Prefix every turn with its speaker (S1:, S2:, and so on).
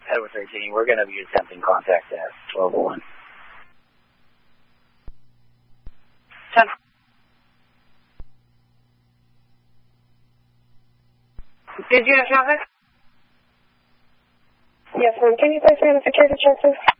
S1: Edward 13, we're going to be attempting contact at 12-1. 10.
S2: Did you have traffic?
S3: Yes, ma'am. Can you place me on the security check, please?